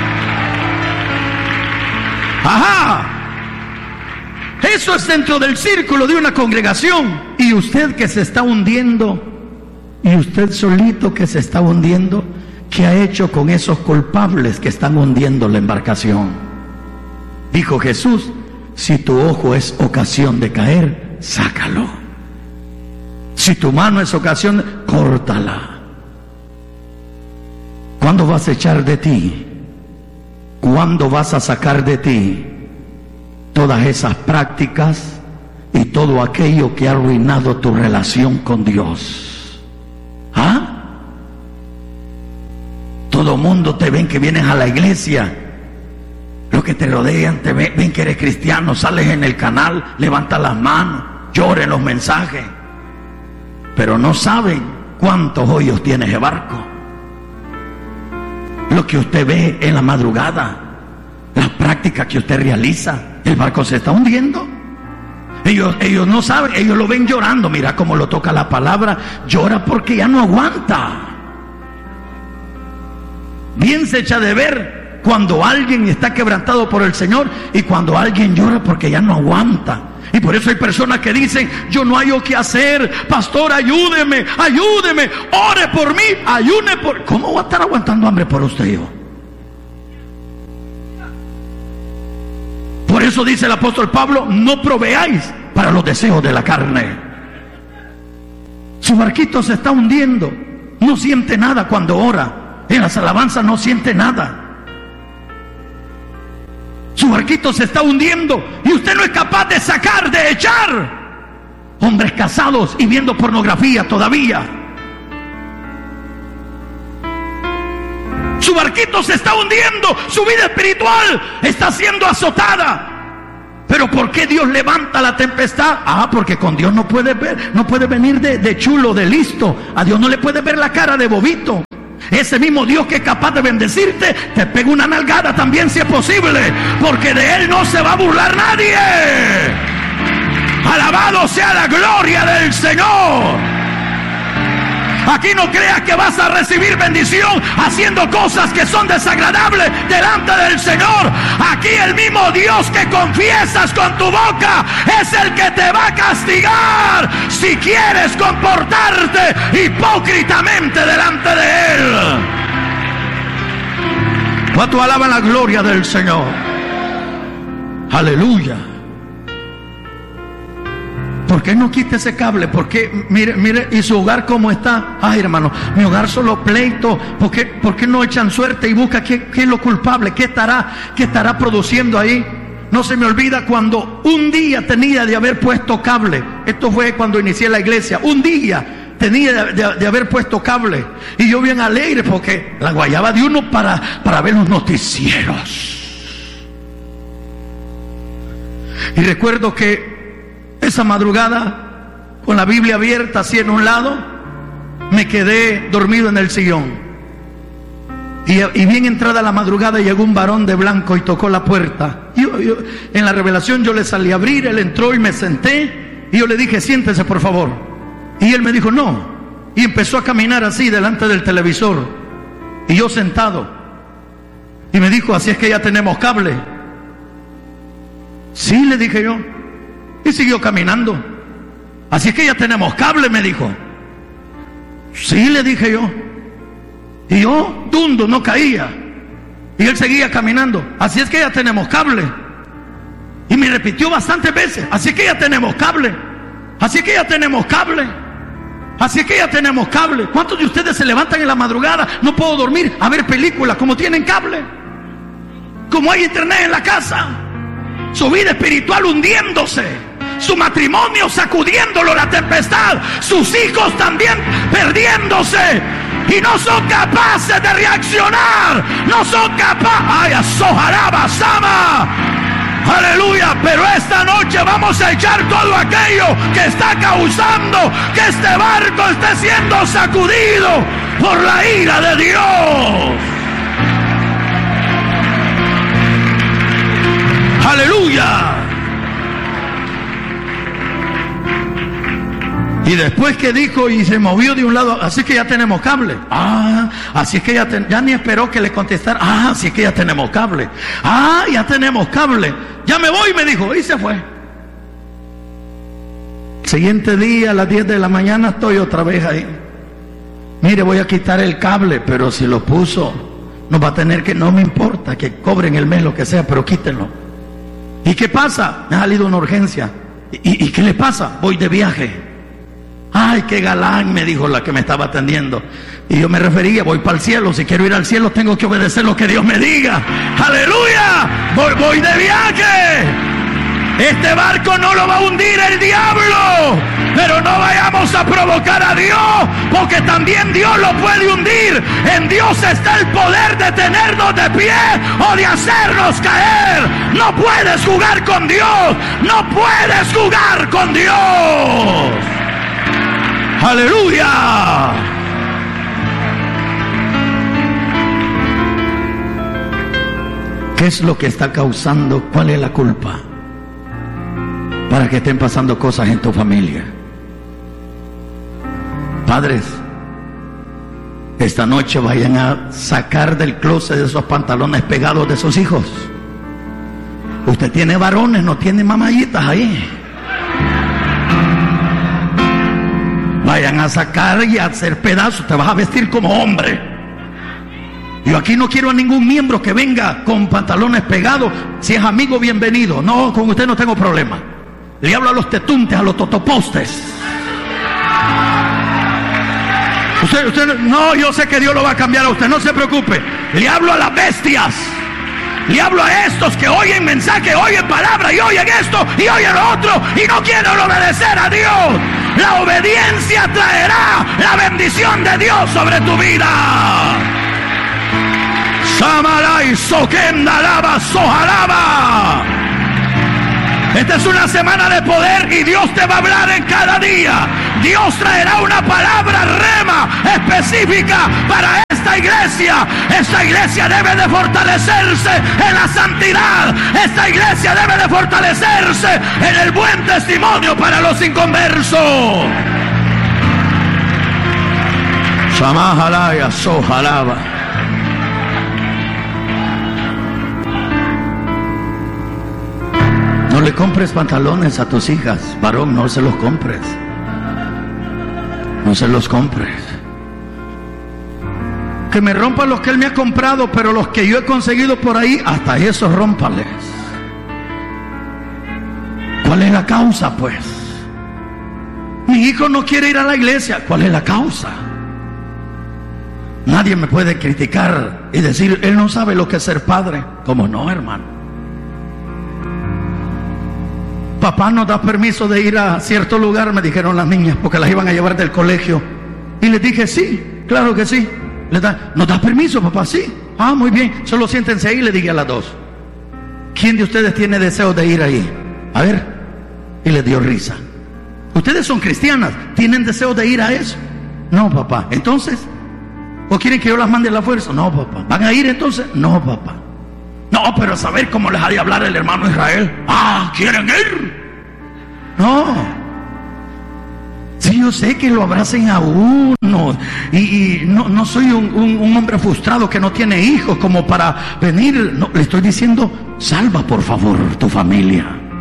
¡Ajá! Eso es dentro del círculo de una congregación. Y usted que se está hundiendo, y usted solito que se está hundiendo, ¿qué ha hecho con esos culpables que están hundiendo la embarcación? Dijo Jesús: si tu ojo es ocasión de caer, sácalo. Si tu mano es ocasión, córtala. ¿Cuándo vas a echar de ti? ¿Cuándo vas a sacar de ti todas esas prácticas y todo aquello que ha arruinado tu relación con Dios? ¿Ah? Todo mundo te ven que vienes a la iglesia. Los que te rodean te ven que eres cristiano. Sales en el canal, levantas las manos, lloras en los mensajes. Pero no saben cuántos hoyos tiene ese barco. Lo que usted ve en la madrugada, las prácticas que usted realiza, el barco se está hundiendo. Ellos no saben, ellos lo ven llorando. Mira cómo lo toca la palabra. Llora porque ya no aguanta. Bien se echa de ver cuando alguien está quebrantado por el Señor y cuando alguien llora porque ya no aguanta. Y por eso hay personas que dicen: yo no hallo qué hacer, pastor, ayúdeme, ayúdeme, ore por mí, ayune por... ¿Cómo va a estar aguantando hambre por usted, hijo? Por eso dice el apóstol Pablo: no proveáis para los deseos de la carne. Su barquito se está hundiendo, no siente nada cuando ora. En las alabanzas no siente nada. Su barquito se está hundiendo y usted no es capaz de sacar, de echar. Hombres casados y viendo pornografía todavía. Su barquito se está hundiendo, su vida espiritual está siendo azotada. Pero ¿por qué Dios levanta la tempestad? Ah, porque con Dios no puede ver, no puede venir de chulo, de listo. A Dios no le puede ver la cara de bobito. Ese mismo Dios que es capaz de bendecirte, te pega una nalgada también si es posible, porque de Él no se va a burlar nadie. Alabado sea la gloria del Señor. Aquí no creas que vas a recibir bendición haciendo cosas que son desagradables delante del Señor. Aquí el mismo Dios que confiesas con tu boca es el que te va a castigar si quieres comportarte hipócritamente delante de Él. ¿Cuánto alaban la gloria del Señor? Aleluya. ¿Por qué no quita ese cable? ¿Por qué? Mire, ¿y su hogar cómo está? Ay, hermano, mi hogar solo pleito. ¿Por qué no echan suerte y busca qué es lo culpable? ¿Qué estará produciendo ahí? No se me olvida cuando un día tenía de haber puesto cable. Esto fue cuando inicié la iglesia. Un día tenía de haber puesto cable. Y yo bien alegre porque la guayaba de uno para ver los noticieros. Y recuerdo que esa madrugada, con la Biblia abierta así en un lado, me quedé dormido en el sillón. Y bien entrada la madrugada llegó un varón de blanco y tocó la puerta. Yo, en la revelación yo le salí a abrir, él entró y me senté. Y yo le dije: siéntese por favor. Y él me dijo: no. Y empezó a caminar así delante del televisor. Y yo sentado. Y me dijo: así es que ya tenemos cable. Sí, le dije yo. Y siguió caminando. Así es que ya tenemos cable, me dijo. Sí, le dije yo. Y yo, dundo, no caía. Y él seguía caminando. Así es que ya tenemos cable. Y me repitió bastantes veces. Así es que ya tenemos cable. Así es que ya tenemos cable. Así es que ya tenemos cable. ¿Cuántos de ustedes se levantan en la madrugada? No puedo dormir a ver películas como tienen cable. Como hay internet en la casa. Su vida espiritual hundiéndose. Su matrimonio sacudiéndolo la tempestad. Sus hijos también perdiéndose. Y no son capaces de reaccionar. No son capaces. ¡Ay, asojaraba, sama! ¡Aleluya! Pero esta noche vamos a echar todo aquello que está causando que este barco esté siendo sacudido por la ira de Dios. ¡Aleluya! Y después que dijo y se movió de un lado, así que ya tenemos cable. Ah, así es que ya ni esperó que le contestara. Ah, así es que ya tenemos cable. Ah, ya tenemos cable. Ya me voy, me dijo, y se fue. Siguiente día a las 10 de la mañana estoy otra vez ahí. Mire, voy a quitar el cable, pero si lo puso, no va a tener que, no me importa, que cobren el mes, lo que sea, pero quítenlo. ¿Y qué pasa? Me ha salido una urgencia. ¿Y qué le pasa? Voy de viaje. Ay, qué galán, me dijo la que me estaba atendiendo. Y yo me refería, voy para el cielo. Si quiero ir al cielo, tengo que obedecer lo que Dios me diga. ¡Aleluya! Voy de viaje. Este barco no lo va a hundir el diablo. Pero no vayamos a provocar a Dios, porque también Dios lo puede hundir. En Dios está el poder de tenernos de pie o de hacernos caer. No puedes jugar con Dios. No puedes jugar con Dios. ¡Aleluya! ¿Qué es lo que está causando? ¿Cuál es la culpa? Para que estén pasando cosas en tu familia. Padres, esta noche vayan a sacar del closet esos pantalones pegados de sus hijos. Usted tiene varones, no tiene mamayitas ahí. Vayan a sacar y a hacer pedazos. Te vas a vestir como hombre. Yo aquí no quiero a ningún miembro que venga con pantalones pegados. Si es amigo, bienvenido. No, con usted no tengo problema. Le hablo a los tetuntes, a los totopostes. Usted no, yo sé que Dios lo va a cambiar a usted, no se preocupe. Le hablo a las bestias. Le hablo a estos que oyen mensaje, oyen palabra y oyen esto y oyen lo otro y no quieren obedecer a Dios. La obediencia traerá la bendición de Dios sobre tu vida. Samaray, Soquenda, Lava, Sojalaba. Esta es una semana de poder y Dios te va a hablar en cada día. Dios traerá una palabra rema específica para esta iglesia. Esta iglesia debe de fortalecerse en la santidad. Esta iglesia debe de fortalecerse en el buen testimonio para los inconversos. Samajalaya, Sojalaba. No le compres pantalones a tus hijas, varón, no se los compres. No se los compres. Que me rompa los que él me ha comprado, pero los que yo he conseguido por ahí, hasta esos rómpales. ¿Cuál es la causa, pues? Mi hijo no quiere ir a la iglesia. ¿Cuál es la causa? Nadie me puede criticar y decir, él no sabe lo que es ser padre. ¿Cómo no, hermano? Papá nos da permiso de ir a cierto lugar, me dijeron las niñas, porque las iban a llevar del colegio. Y les dije, sí, claro que sí. ¿Nos da permiso, papá? Sí. Ah, muy bien, solo siéntense ahí, le dije a las dos. ¿Quién de ustedes tiene deseo de ir ahí? A ver. Y les dio risa. Ustedes son cristianas, ¿tienen deseo de ir a eso? No, papá. ¿Entonces? ¿O quieren que yo las mande a la fuerza? No, papá. ¿Van a ir entonces? No, papá. No, pero a saber cómo les ha de hablar el hermano Israel. Ah, ¿quieren ir? No. Sí, yo sé que lo abracen a uno. Y no soy un hombre frustrado que no tiene hijos como para venir. No, le estoy diciendo, salva por favor tu familia.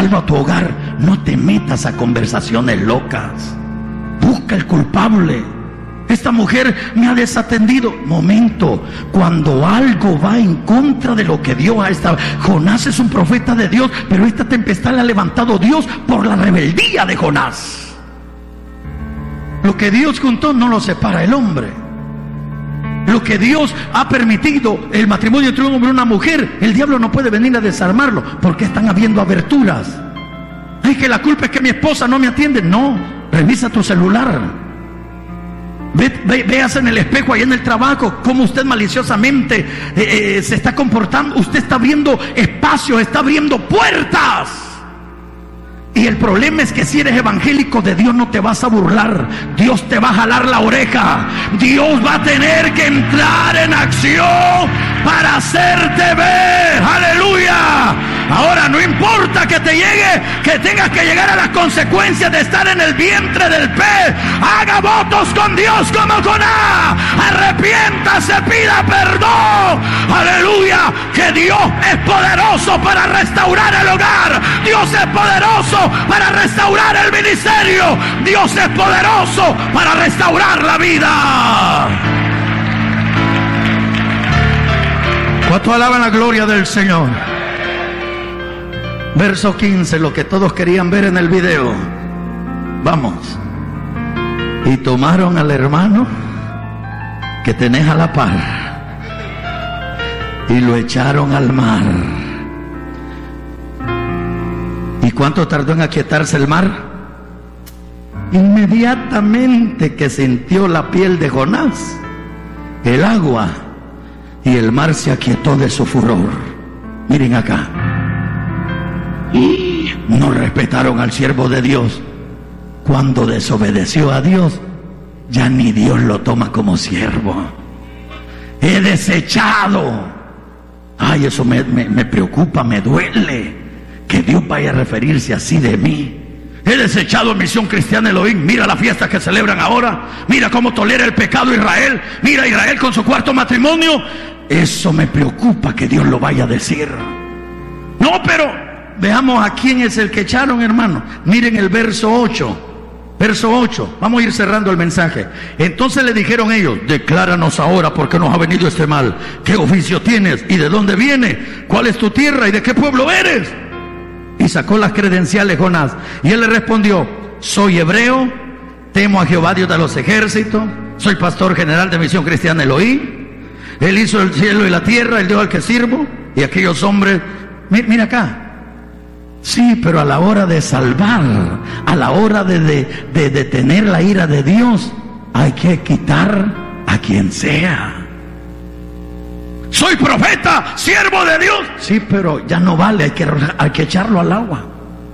salva tu hogar. No te metas a conversaciones locas. Busca el culpable. Esta mujer me ha desatendido. Momento, cuando algo va en contra de lo que Dios ha establecido. Jonás es un profeta de Dios, pero esta tempestad la ha levantado Dios por la rebeldía de Jonás. Lo que Dios juntó no lo separa el hombre. Lo que Dios ha permitido, el matrimonio entre un hombre y una mujer, el diablo no puede venir a desarmarlo, porque están habiendo aberturas. Ay, que la culpa es que mi esposa no me atiende. No, revisa tu celular. Veas en el espejo ahí en el trabajo cómo usted maliciosamente se está comportando. Usted está abriendo espacios, está abriendo puertas. Y el problema es que si eres evangélico, de Dios no te vas a burlar. Dios te va a jalar la oreja. Dios va a tener que entrar en acción para hacerte ver. ¡Aleluya! Ahora no importa que te llegue, que tengas que llegar a las consecuencias de estar en el vientre del pez. Haga votos con Dios como Jonás. Arrepiéntase, pida perdón. ¡Aleluya! Que Dios es poderoso para restaurar el hogar. Dios es poderoso para restaurar el ministerio. Dios es poderoso para restaurar la vida. ¿Cuánto alaban la gloria del Señor? Verso 15, lo que todos querían ver en el video. Vamos. Y tomaron al hermano que tenés a la par y lo echaron al mar. ¿Y cuánto tardó en aquietarse el mar? Inmediatamente que sintió la piel de Jonás el agua, y el mar se aquietó de su furor. Miren acá. No respetaron al siervo de Dios. Cuando desobedeció a Dios, ya ni Dios lo toma como siervo. He desechado. Ay, eso me preocupa, me duele que Dios vaya a referirse así de mí. He desechado Misión Cristiana Elohim. Mira la fiesta que celebran ahora. Mira cómo tolera el pecado Israel. Mira Israel con su cuarto matrimonio. Eso me preocupa que Dios lo vaya a decir. No, pero veamos a quién es el que echaron, hermano. Miren el verso 8. Verso 8, vamos a ir cerrando el mensaje. Entonces le dijeron ellos: decláranos ahora por qué nos ha venido este mal. ¿Qué oficio tienes? ¿Y de dónde viene? ¿Cuál es tu tierra? ¿Y de qué pueblo eres? Y sacó las credenciales Jonás. Y él le respondió: soy hebreo, temo a Jehová Dios de los ejércitos, soy pastor general de Misión Cristiana Elohim. Él hizo el cielo y la tierra, el Dios al que sirvo. Y aquellos hombres, mira acá. Sí, pero a la hora de salvar, a la hora de detener la ira de Dios, hay que quitar a quien sea. Soy profeta, siervo de Dios. Sí, pero ya no vale, hay que echarlo al agua.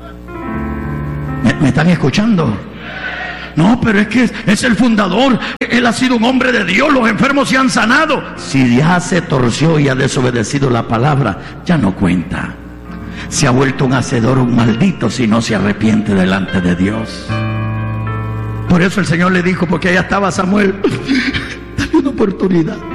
¿Me están escuchando? No, pero es que es el fundador. Él ha sido un hombre de Dios, los enfermos se han sanado. Si ya se torció y ha desobedecido la palabra, ya no cuenta. Se ha vuelto un hacedor, un maldito, si no se arrepiente delante de Dios. Por eso el Señor le dijo, porque allá estaba Samuel: dale una oportunidad.